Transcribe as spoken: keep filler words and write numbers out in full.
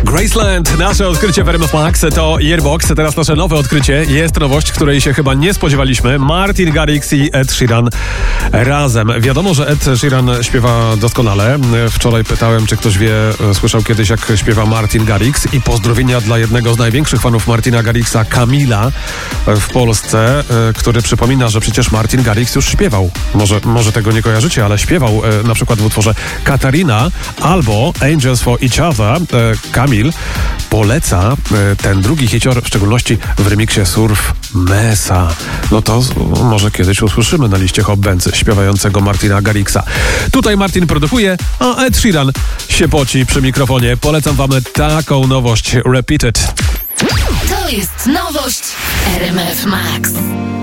Graceland, nasze odkrycie w R M F Max to Yearbox. Teraz nasze nowe odkrycie. Jest nowość, której się chyba nie spodziewaliśmy. Martin Garrix i Ed Sheeran razem. Wiadomo, że Ed Sheeran śpiewa doskonale. Wczoraj pytałem, czy ktoś wie, słyszał kiedyś, jak śpiewa Martin Garrix, i pozdrowienia dla jednego z największych fanów Martina Garrixa, Kamila w Polsce, który przypomina, że przecież Martin Garrix już śpiewał. Może, może tego nie kojarzycie, ale śpiewał na przykład w utworze Katarina albo Angels for Each Other. Kamil poleca ten drugi hicior, w szczególności w remiksie Surf Mesa. No to może kiedyś usłyszymy na liście Hot Bands śpiewającego Martina Garrixa. Tutaj Martin produkuje, a Ed Sheeran się poci przy mikrofonie. Polecam wam taką nowość. Repeat It. To jest nowość R M F Max.